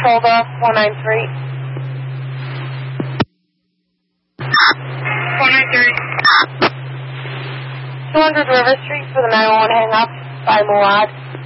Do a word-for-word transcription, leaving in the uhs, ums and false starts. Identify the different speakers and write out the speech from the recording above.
Speaker 1: hold off four nine three. four nine three. two hundred River Street for the nine one one hang up by Moad.